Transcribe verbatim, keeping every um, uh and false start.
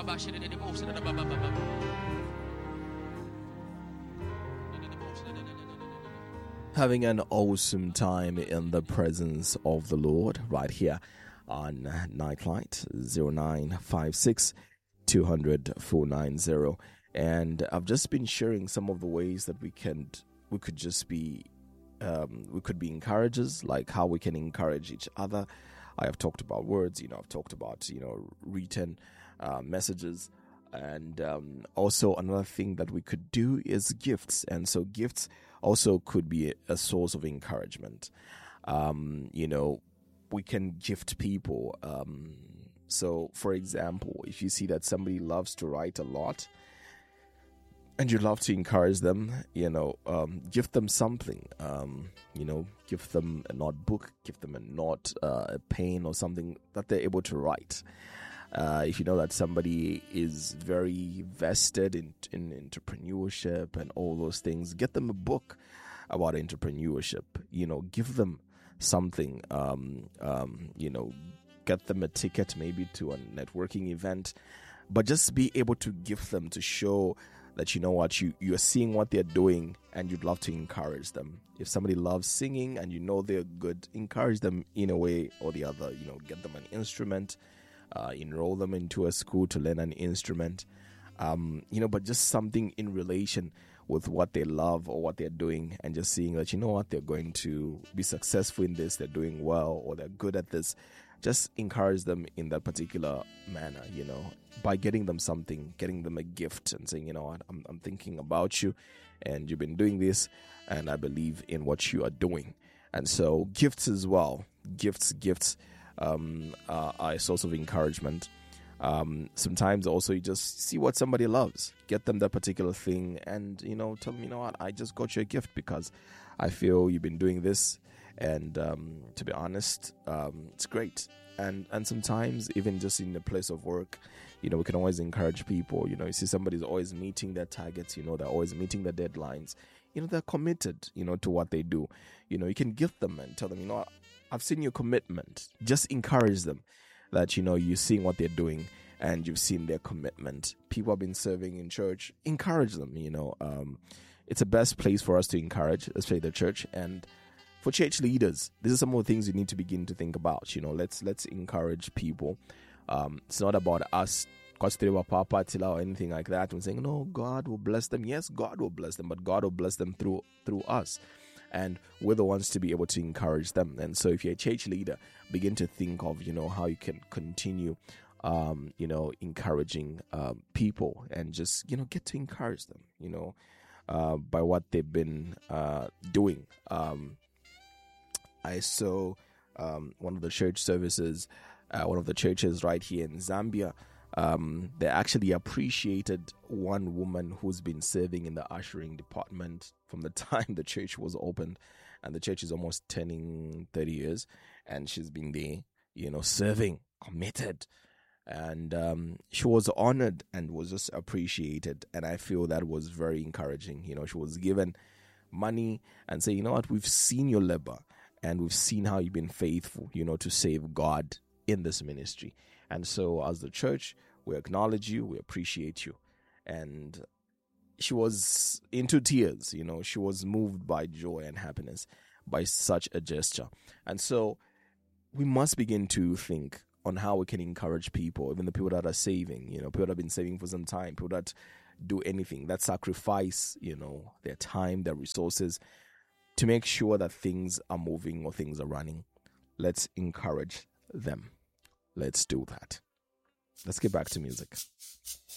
Having an awesome time in the presence of the Lord right here on Nightlight zero nine five six two hundred four nine zero. And I've just been sharing some of the ways that we can we could just be um, we could be encouragers, like how we can encourage each other. I have talked about words, you know, I've talked about, you know, written uh, messages. And um, also another thing that we could do is gifts. And so gifts also could be a, a source of encouragement. Um, you know, we can gift people. Um, so, for example, if you see that somebody loves to write a lot and you love to encourage them, you know, um, gift them something. Um, you know, give them a notebook, give them a note, uh, a pen or something that they're able to write. Uh, if you know that somebody is very vested in, in entrepreneurship and all those things, get them a book about entrepreneurship. You know, give them something. Um, um, you know, get them a ticket maybe to a networking event, but just be able to give them to show that, you know what, you, you're seeing what they're doing and you'd love to encourage them. If somebody loves singing and you know they're good, encourage them in a way or the other. You know, get them an instrument. Uh, enroll them into a school to learn an instrument, um, you know, but just something in relation with what they love or what they're doing, and just seeing that, you know what, they're going to be successful in this, they're doing well, or they're good at this. Just encourage them in that particular manner, you know, by getting them something, getting them a gift and saying, you know what, I'm, I'm thinking about you and you've been doing this and I believe in what you are doing. And so gifts as well, gifts, gifts. Um, uh, are a source of encouragement. Um, sometimes also you just see what somebody loves, get them that particular thing, and, you know, tell them, you know what, I just got you a gift because I feel you've been doing this, and um, to be honest, um, it's great. And and sometimes even just in the place of work, you know, we can always encourage people. You know, you see somebody's always meeting their targets, you know, they're always meeting their deadlines, you know, they're committed, you know, to what they do. You know, you can gift them and tell them, you know what, I've seen your commitment. Just encourage them that, you know, you're seeing what they're doing and you've seen their commitment. People have been serving in church. Encourage them, you know. Um, it's the best place for us to encourage, especially the church. And for church leaders, these are some of the things you need to begin to think about. You know, let's let's encourage people. Um, it's not about us or anything like that. We're saying, no, God will bless them. Yes, God will bless them, but God will bless them through through us. And we're the ones to be able to encourage them. And so if you're a church leader, begin to think of, you know, how you can continue, um, you know, encouraging um, people, and just, you know, get to encourage them, you know, uh, by what they've been uh, doing. Um, I saw um, one of the church services, uh, one of the churches right here in Zambia. Um, they actually appreciated one woman who's been serving in the ushering department from the time the church was opened, and the church is almost turning thirty years, and she's been there, you know, serving, committed, and um, she was honored and was just appreciated, and I feel that was very encouraging. You know, she was given money and say, you know what, we've seen your labor, and we've seen how you've been faithful, you know, to save God in this ministry. And so as the church, we acknowledge you, we appreciate you. And she was into tears, you know, she was moved by joy and happiness by such a gesture. And so we must begin to think on how we can encourage people, even the people that are saving, you know, people that have been saving for some time, people that do anything, that sacrifice, you know, their time, their resources to make sure that things are moving or things are running. Let's encourage them. Let's do that. Let's get back to music.